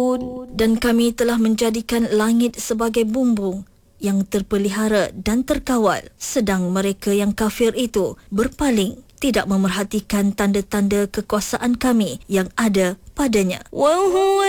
dan kami telah menjadikan langit sebagai bumbung yang terpelihara dan terkawal, sedang mereka yang kafir itu berpaling, tidak memerhatikan tanda-tanda kekuasaan kami yang ada padanya.